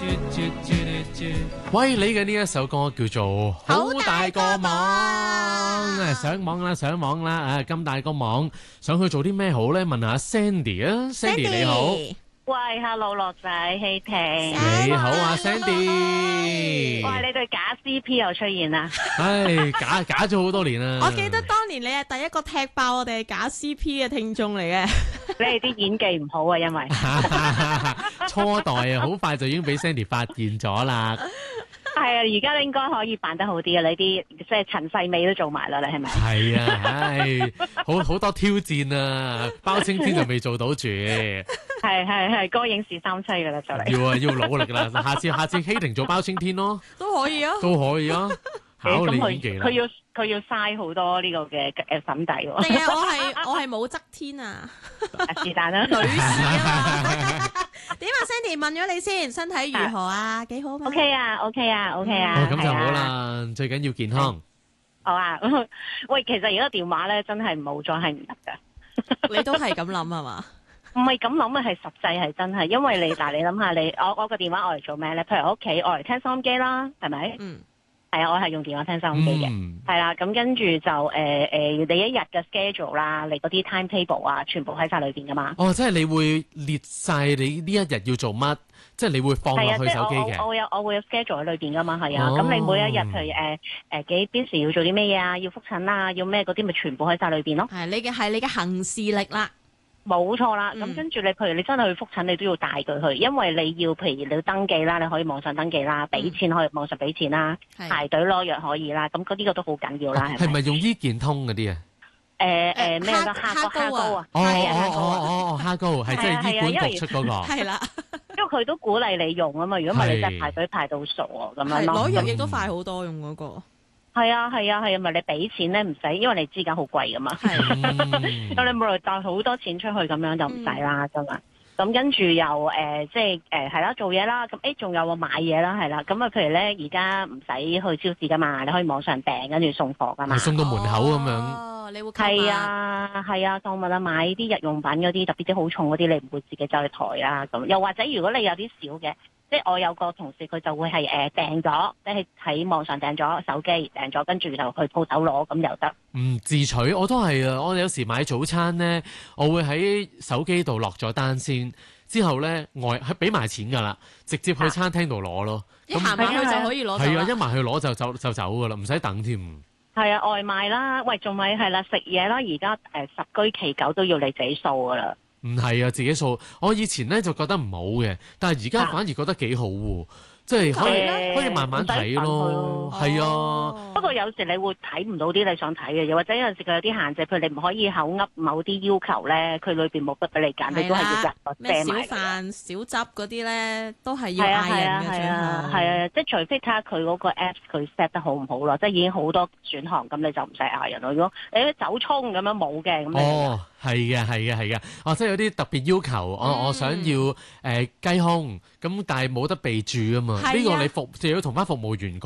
喂，你嘅呢一首歌叫做好大個網，上網啦上網啦，咁大個網，想去做啲咩好咧？問下 Sandy 啊 ，Sandy 你好， 喂 ，Hello 樂仔希婷， 你好啊 Sandy， 喂，你對假 CP 又出現啦？ 唉，假咗好多年啦。 我記得當年你係第一個踢爆我哋假 CP 嘅聽眾嚟嘅。 你哋啲演技唔好啊，因為初代啊，好快就已經俾 Sandy 發現咗啦。 係啊，而家應該可以扮得好啲啊！你啲即係陳世美都做埋啦，你係咪？ 係啊，唉，好多挑戰啊，包青天就未做到住。 係，歌影視三棲噶啦，就嚟。 要努力啦，下次希婷做包青天咯， 都可以啊， 都可以啊，考你演技啦。 佢要嘥好多呢個嘅粉底喎。 定係我係武則天啊？ 是但啦， 女士啊。點啊 Sandy 問咗你先，身體如何啊？幾好嘛 ？OK 啊。 哦，咁就好啦，最緊要健康。 好啊，喂，其實而家電話咧真係冇咗係唔得噶。 你都係咁諗係嘛？ 唔係咁諗啊，係實際係真係，因為你嗱，你諗下我個電話我嚟做咩咧？譬如我屋企我嚟聽收音機啦，係咪？嗯。係啊，我係用電話聽收音機嘅，係啦，咁跟住就你一日嘅 schedule 啦，你嗰啲 timetable 啊，全部喺晒裏邊噶嘛。 哦，即係你會列晒你呢一日要做乜，即係你會放落去手機嘅。 我會有 schedule 喺裏邊噶嘛，係啊。咁你每一日譬如邊時要做啲咩嘢啊，要覆診啊，要咩嗰啲咪全部喺晒裏邊咯。 係你嘅行事歷啦。 冇錯啦，咁跟住你，譬如你真係去覆診，你都要帶佢去，因為你要，譬如你要登記啦，你可以網上登記啦，俾錢可以網上俾錢啦，排隊攞藥可以啦，咁嗰啲個都好緊要啦，係咪？ 係咪用醫健通嗰啲啊？ 咩個蝦膏啊？ 蝦膏係即係醫管局出嗰個。 係啦， 因為佢都鼓勵你用啊嘛，如果唔係你真係排隊排到傻啊咁樣咯。 攞藥亦都快好多，用嗰個。 係啊，咪你俾錢咧唔使，因為你資格好貴噶嘛。咁你冇嚟帶好多錢出去咁樣就唔使啦，真係。咁跟住又係啦，做嘢啦。咁仲有買嘢啦，係啦。咁啊，譬如咧，而家唔使去超市噶嘛，你可以網上訂，跟住送貨噶嘛。 送到門口咁樣。 哦，你會係啊，當物啊，買啲日用品嗰啲，特別啲好重嗰啲，你唔會自己走去抬啦。咁又或者如果你有啲少嘅。即係我有個同事，佢就會係訂咗，即係喺網上訂咗，手機訂咗，跟住就去鋪頭攞，咁又得。 自取我都係啊！我有時買早餐咧，我會喺手機度落咗單先，之後咧俾埋錢㗎啦，直接去餐廳度攞咯。 一行埋去就可以攞。 係啊，一埋去攞就走㗎啦，唔使等添。 係啊，外賣啦，喂，仲咪係啦，食嘢啦，而家十居其九都要你自己掃㗎啦。 唔係啊，自己掃。我以前咧就覺得唔好嘅，但係而家反而覺得幾好喎，即係可以慢慢睇咯。係啊， 不過有時你會睇唔到啲你想睇嘅嘢，或者有陣時佢有啲限制，譬如你唔可以口噏某啲要求咧，佢裏邊冇得俾你揀，你都係要入個咩小飯小汁嗰啲咧，都係要嗌人嘅。 係啊，即係除非睇下佢嗰個 apps 佢 set 得好唔好咯，即係已經好多選項，咁你就唔使嗌人咯。如果你走葱咁樣冇嘅，咁你係嘅。即係有啲特別要求，我想要雞胸，咁但係冇得備註啊嘛。呢個你就要同翻服務員講。